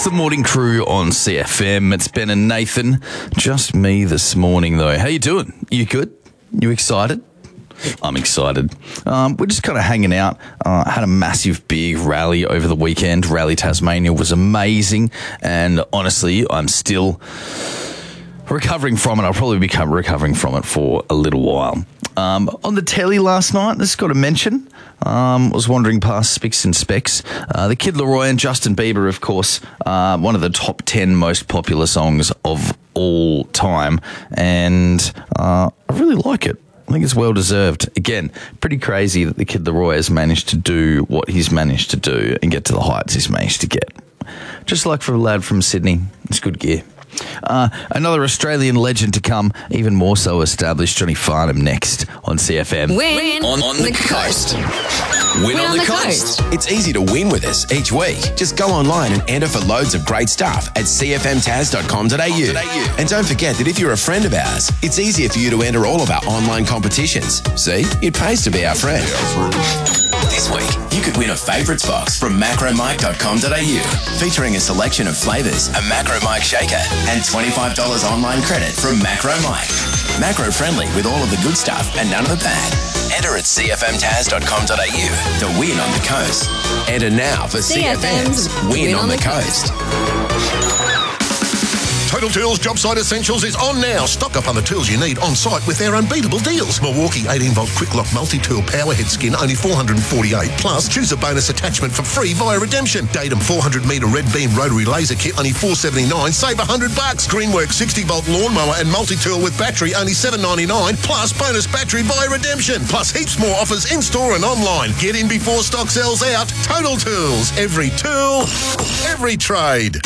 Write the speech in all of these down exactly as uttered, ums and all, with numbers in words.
the morning crew on C F M. It's Ben and Nathan. Just me this morning, though. How you doing? You good? You excited? I'm excited. Um, we're just kind of hanging out. Uh, had a massive, big rally over the weekend. Rally Tasmania was amazing. And honestly, I'm still recovering from it. I'll probably be recovering from it for a little while. Um, on the telly last night, this got to mention, um, was wandering past Spicks and Specs. Uh, the Kid Laroi and Justin Bieber, of course, uh, one of the top ten most popular songs of all time. And uh, I really like it. I think it's well deserved. Again, pretty crazy that the Kid Laroi has managed to do what he's managed to do and get to the heights he's managed to get. Just like for a lad from Sydney, it's good gear. Uh, another Australian legend to come, even more so established, Johnny Farnham next on C F M. Win on, on the, the coast. coast. Win, win on, on the, the coast. coast. It's easy to win with us each week. Just go online and enter for loads of great stuff at c f m taz dot com dot a u. And don't forget that if you're a friend of ours, it's easier for you to enter all of our online competitions. See, it pays to be our friend. This week, you could win a favourites box from macro mike dot com dot a u, featuring a selection of flavours, a Macro Mike shaker, and twenty-five dollars online credit from Macro Mike. Macro friendly with all of the good stuff and none of the bad. Enter at c f m taz dot com dot a u to win on the coast. Enter now for C F M's Win, win on, on the, the Coast. coast. Total Tools Job Site Essentials is on now. Stock up on the tools you need on site with their unbeatable deals. Milwaukee eighteen volt Quick Lock Multi-Tool Powerhead Skin, only four hundred forty-eight dollars plus. Choose a bonus attachment for free via redemption. Datum four hundred metre Red Beam Rotary Laser Kit, only four seventy-nine dollars. Save one hundred bucks. Greenwork sixty volt Lawnmower and Multi-Tool with battery, only seven ninety-nine plus. Bonus battery via redemption. Plus heaps more offers in-store and online. Get in before stock sells out. Total Tools. Every tool, every trade.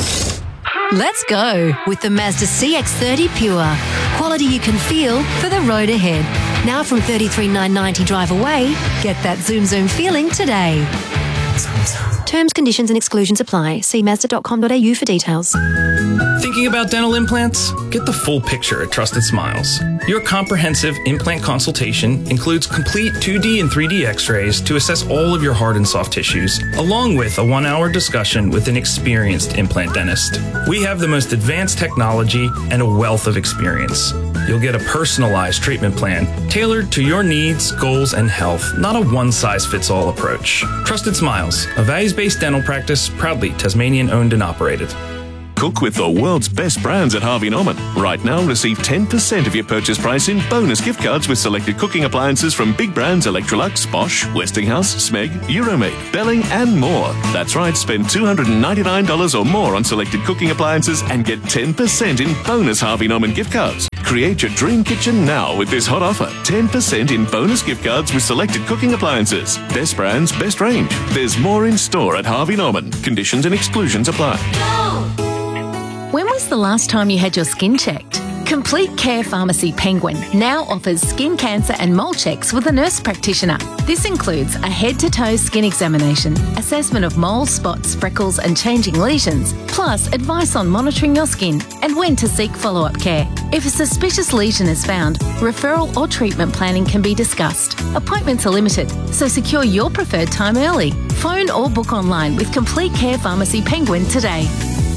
Let's go with the Mazda C X thirty Pure. Quality you can feel for the road ahead. Now from thirty-three thousand nine hundred ninety drive away, get that zoom zoom feeling today. Terms, conditions and exclusions apply. See mazda dot com dot a u for details. Thinking about dental implants? Get the full picture at Trusted Smiles. Your comprehensive implant consultation includes complete two D and three D x-rays to assess all of your hard and soft tissues, along with a one-hour discussion with an experienced implant dentist. We have the most advanced technology and a wealth of experience. You'll get a personalized treatment plan tailored to your needs, goals, and health, not a one-size-fits-all approach. Trusted Smiles, a values-based dental practice, proudly Tasmanian-owned and operated. Cook with the world's best brands at Harvey Norman. Right now, receive ten percent of your purchase price in bonus gift cards with selected cooking appliances from big brands Electrolux, Bosch, Westinghouse, Smeg, Euromade, Belling and more. That's right, spend two hundred ninety-nine dollars or more on selected cooking appliances and get ten percent in bonus Harvey Norman gift cards. Create your dream kitchen now with this hot offer. ten percent in bonus gift cards with selected cooking appliances. Best brands, best range. There's more in store at Harvey Norman. Conditions and exclusions apply. No. When was the last time you had your skin checked? Complete Care Pharmacy Penguin now offers skin cancer and mole checks with a nurse practitioner. This includes a head-to-toe skin examination, assessment of moles, spots, freckles and changing lesions, plus advice on monitoring your skin and when to seek follow-up care. If a suspicious lesion is found, referral or treatment planning can be discussed. Appointments are limited, so secure your preferred time early. Phone or book online with Complete Care Pharmacy Penguin today.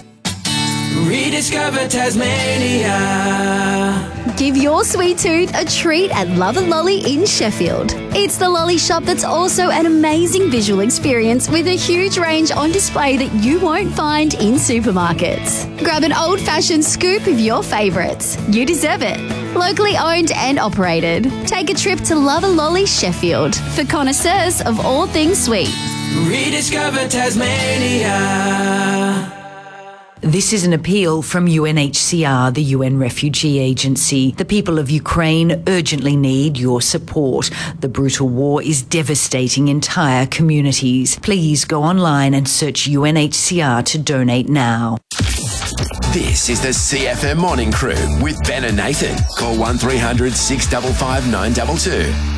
Rediscover Tasmania. Give your sweet tooth a treat at Love and Lolly in Sheffield. It's the lolly shop that's also an amazing visual experience with a huge range on display that you won't find in supermarkets. Grab an old-fashioned scoop of your favourites. You deserve it. Locally owned and operated. Take a trip to Love and Lolly Sheffield for connoisseurs of all things sweet. Rediscover Tasmania. This is an appeal from U N H C R, the U N Refugee Agency. The people of Ukraine urgently need your support. The brutal war is devastating entire communities. Please go online and search U N H C R to donate now. This is the C F M Morning Crew with Ben and Nathan. Call one three hundred six five five nine two two.